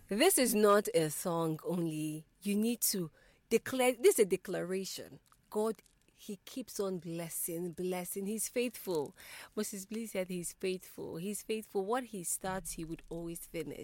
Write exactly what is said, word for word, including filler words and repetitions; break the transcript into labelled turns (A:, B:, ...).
A: This is not a song only. You need to declare. This is a declaration. God, He keeps on blessing, blessing. He's faithful. Moses Bliss said He's faithful. He's faithful. What He starts, He would always finish.